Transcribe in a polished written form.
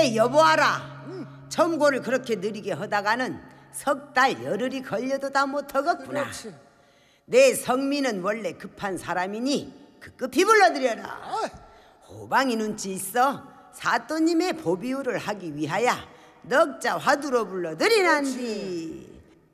내 여보아라. 점고를 그렇게 느리게 하다가는 석 달 열흘이 걸려도 다 못하겠구나. 내 성민은 원래 급한 사람이니 급히 불러들여라. 호방이 눈치 있어 사또님의 보비유를 하기 위하여 넉자 화두로 불러들이란디.